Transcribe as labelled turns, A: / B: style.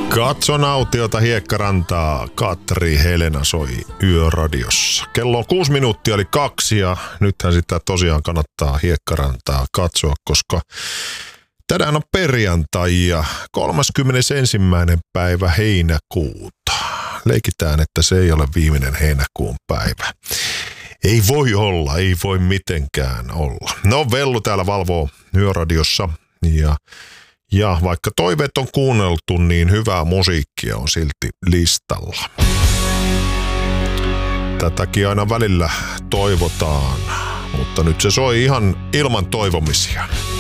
A: Katso nautiota Hiekkarantaa, Katri Helena soi Yöradiossa. Kello on 6 minuuttia eli 2 ja nythän sitä tosiaan kannattaa Hiekkarantaa katsoa, koska tänään on perjantai ja 31. päivä heinäkuuta. Leikitään, että se ei ole viimeinen heinäkuun päivä. Ei voi olla, ei voi mitenkään olla. No, Vellu täällä valvoo Yöradiossa ja vaikka toiveet on kuunneltu, niin hyvää musiikkia on silti listalla. Tätäkin aina välillä toivotaan, mutta nyt se soi ihan ilman toivomisia.